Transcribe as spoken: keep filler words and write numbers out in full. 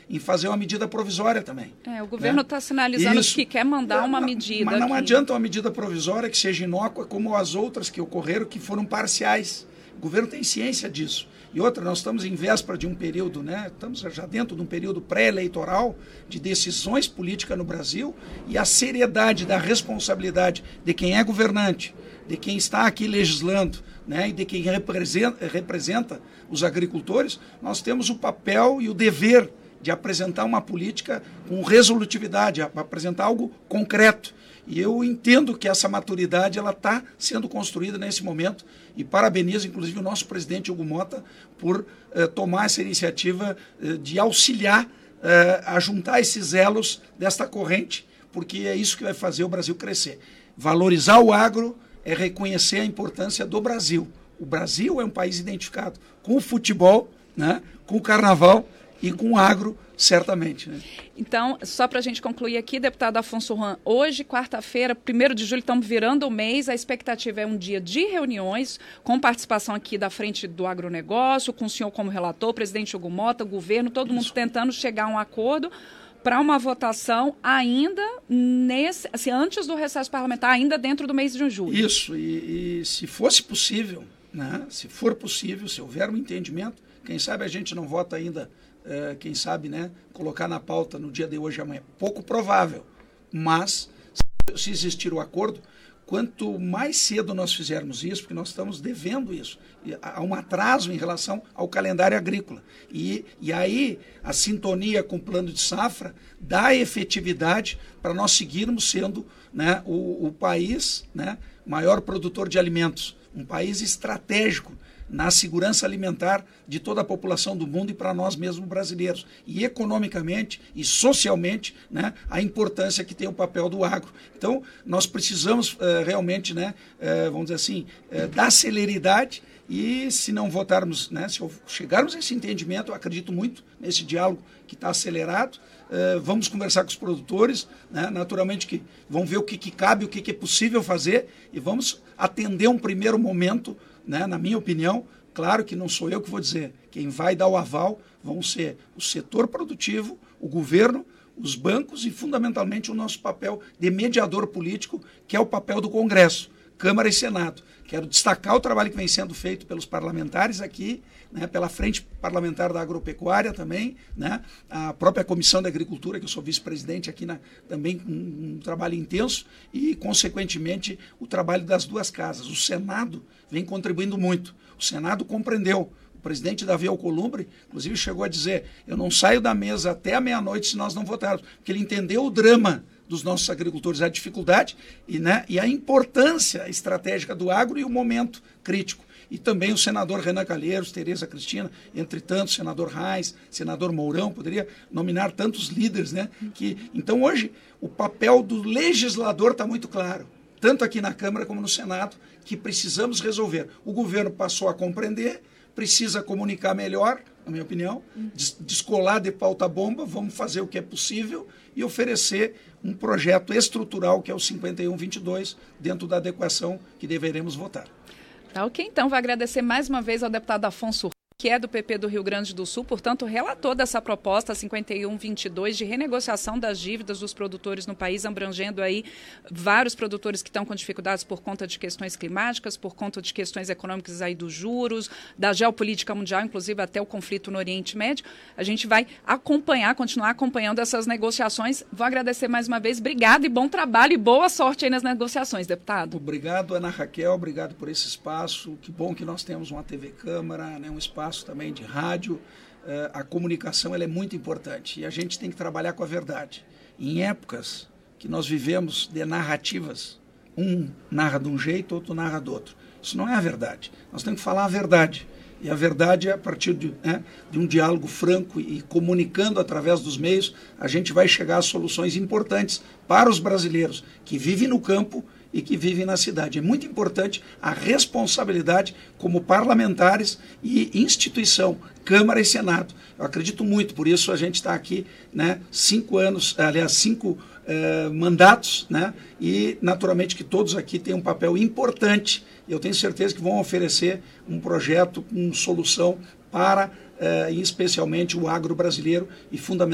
em fazer uma medida provisória também. É, o governo está, né, sinalizando Isso. que quer mandar não, uma medida. Mas não aqui. adianta uma medida provisória que seja inócua como as outras que ocorreram, que foram parciais. O governo tem ciência disso. E outra, nós estamos em véspera de um período, né, estamos já dentro de um período pré-eleitoral de decisões políticas no Brasil, e a seriedade da responsabilidade de quem é governante, de quem está aqui legislando, né, e de quem representa, representa os agricultores, nós temos o papel e o dever de apresentar uma política com resolutividade, apresentar algo concreto. E eu entendo que essa maturidade ela está sendo construída nesse momento, e parabenizo, inclusive, o nosso presidente Hugo Motta por eh, tomar essa iniciativa eh, de auxiliar eh, a juntar esses elos desta corrente, porque é isso que vai fazer o Brasil crescer. Valorizar o agro é reconhecer a importância do Brasil. O Brasil é um país identificado com o futebol, né, com o carnaval e com o agro, certamente. Né? Então, só para a gente concluir aqui, deputado Afonso Juan, hoje, quarta-feira, primeiro de julho, estamos virando o mês, a expectativa é um dia de reuniões, com participação aqui da frente do agronegócio, com o senhor como relator, o presidente Hugo Motta, o governo, todo Isso. mundo tentando chegar a um acordo para uma votação ainda nesse, assim, antes do recesso parlamentar, ainda dentro do mês de julho. Isso, e, e se fosse possível, né, se for possível, se houver um entendimento, quem sabe a gente não vota ainda, é, quem sabe, né, colocar na pauta no dia de hoje e amanhã. Pouco provável, mas se, se existir o acordo, quanto mais cedo nós fizermos isso, porque nós estamos devendo isso, há um atraso em relação ao calendário agrícola. E, e aí a sintonia com o plano de safra dá efetividade para nós seguirmos sendo, né, o, o país, né, maior produtor de alimentos, um país estratégico na segurança alimentar de toda a população do mundo e para nós mesmos brasileiros. E economicamente e socialmente, né, a importância que tem o papel do agro. Então, nós precisamos uh, realmente, né, uh, vamos dizer assim, uh, dar celeridade, e se não votarmos, né, se chegarmos a esse entendimento, eu acredito muito nesse diálogo que está acelerado, uh, vamos conversar com os produtores, né, naturalmente que vão ver o que, que cabe, o que, que é possível fazer, e vamos atender um primeiro momento, né, na minha opinião. Claro que não sou eu que vou dizer, quem vai dar o aval vão ser o setor produtivo, o governo, os bancos e, fundamentalmente, o nosso papel de mediador político, que é o papel do Congresso, Câmara e Senado. Quero destacar o trabalho que vem sendo feito pelos parlamentares aqui, né, pela Frente Parlamentar da Agropecuária também, né, a própria Comissão da Agricultura, que eu sou vice-presidente aqui, na, também com um, um trabalho intenso, e, consequentemente, o trabalho das duas casas. O Senado vem contribuindo muito. O Senado compreendeu. O presidente Davi Alcolumbre, inclusive, chegou a dizer: eu não saio da mesa até a meia-noite se nós não votarmos, porque ele entendeu o drama dos nossos agricultores, a dificuldade e, né, e a importância estratégica do agro e o momento crítico. E também o senador Renan Calheiros, Tereza Cristina, entre tantos, senador Reis, senador Mourão, poderia nominar tantos líderes, né? Que, então, hoje, o papel do legislador está muito claro, tanto aqui na Câmara como no Senado, que precisamos resolver. O governo passou a compreender, precisa comunicar melhor, na minha opinião, descolar de pauta-bomba, vamos fazer o que é possível e oferecer um projeto estrutural, que é o cinquenta e um vinte e dois, dentro da adequação que deveremos votar. Tá, ok, então, vou agradecer mais uma vez ao deputado Afonso, que é do P P do Rio Grande do Sul, portanto, relator dessa proposta cinquenta e um vinte e dois de renegociação das dívidas dos produtores no país, abrangendo aí vários produtores que estão com dificuldades por conta de questões climáticas, por conta de questões econômicas aí dos juros, da geopolítica mundial, inclusive até o conflito no Oriente Médio. A gente vai acompanhar, continuar acompanhando essas negociações. Vou agradecer mais uma vez. Obrigado e bom trabalho e boa sorte aí nas negociações, deputado. Obrigado, Ana Raquel. Obrigado por esse espaço. Que bom que nós temos uma T V Câmara, né, um espaço também de rádio. Uh, a comunicação ela é muito importante e a gente tem que trabalhar com a verdade. Em épocas que nós vivemos de narrativas, um narra de um jeito, outro narra do outro. Isso não é a verdade. Nós temos que falar a verdade. E a verdade é a partir de, né, de um diálogo franco e, e comunicando através dos meios, a gente vai chegar a soluções importantes para os brasileiros que vivem no campo e que vivem na cidade. É muito importante a responsabilidade como parlamentares e instituição, Câmara e Senado. Eu acredito muito, por isso a gente está aqui, né, cinco anos, aliás, cinco eh, mandatos, né, e naturalmente que todos aqui têm um papel importante. Eu tenho certeza que vão oferecer um projeto com solução para, eh, especialmente, o agro brasileiro e fundamentalmente